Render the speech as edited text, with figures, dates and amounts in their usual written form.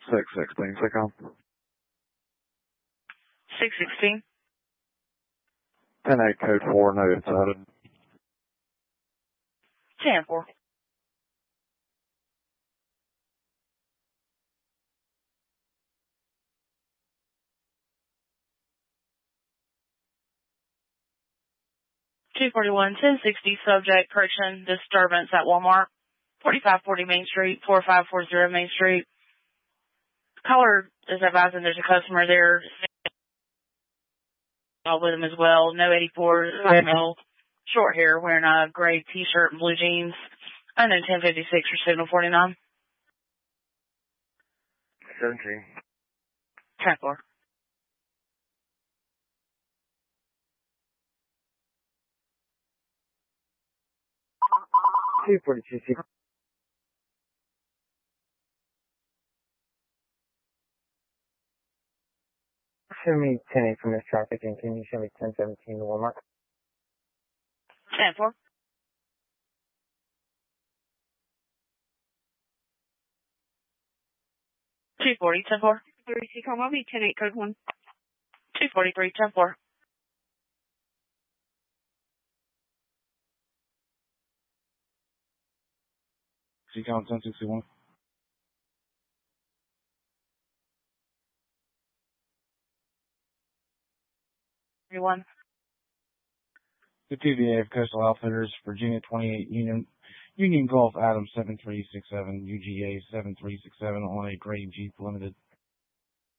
616, click on. 616. 10-8, code 4, no inside. 10-4. $241, 1060, subject, correction, disturbance at Walmart, 4540 Main Street, 4540 Main Street. Caller is advising there's a customer there with him as well. No 84, male, short hair, wearing a gray t-shirt and blue jeans. And then 1056 for signal 49. 17. 10-4. $242. Show me 10-8 from this traffic, and can you show me 1017 to Walmart? 10-4. $240, 10-4. 32, call Moby, 10-8, code 1. 243, 10-4. Seacom 1061. 31. The TVA of Coastal Outfitters, Virginia 28 Union Gulf Adams 7367, UGA 7367 on a gray Jeep Limited.